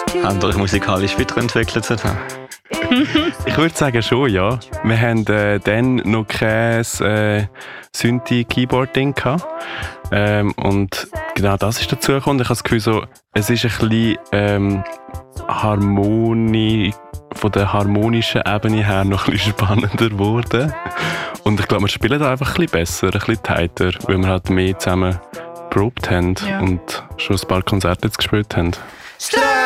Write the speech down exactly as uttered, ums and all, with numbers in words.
Haben euch musikalisch weiterentwickelt seitdem? Ich würde sagen schon, ja. Wir haben äh, dann noch kein äh, Synthi-Keyboard-Ding gehabt. Ähm, und genau das ist dazu gekommen. Ich habe das Gefühl, so, es ist ein bisschen ähm, Harmonie, von der harmonischen Ebene her noch ein bisschen spannender geworden. Und ich glaube, wir spielen da einfach ein bisschen besser, ein bisschen tighter, weil wir halt mehr zusammen geprobt haben ja. und schon ein paar Konzerte jetzt gespielt haben. Stay!